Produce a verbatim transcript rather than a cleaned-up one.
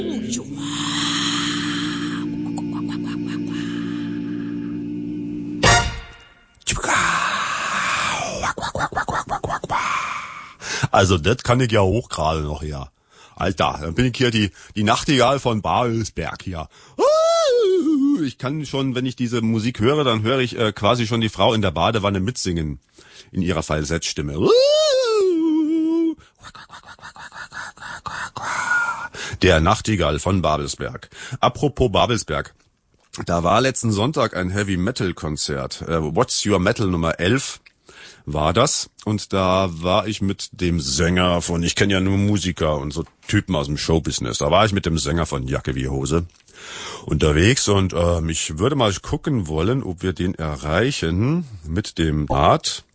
Also das kann ich ja hoch gerade noch hier. Alter, dann bin ich hier die die Nachtigall von Babelsberg hier. Ich kann schon, wenn ich diese Musik höre, dann höre ich äh, quasi schon die Frau in der Badewanne mitsingen in ihrer Falsettstimme. Der Nachtigall von Babelsberg. Apropos Babelsberg. Da war letzten Sonntag ein Heavy-Metal-Konzert. Äh, What's Your Metal Nummer elf war das. Und da war ich mit dem Sänger von, ich kenne ja nur Musiker und so Typen aus dem Showbusiness. Da war ich mit dem Sänger von Jacke wie Hose unterwegs und äh, ich würde mal gucken wollen, ob wir den erreichen mit dem Bart.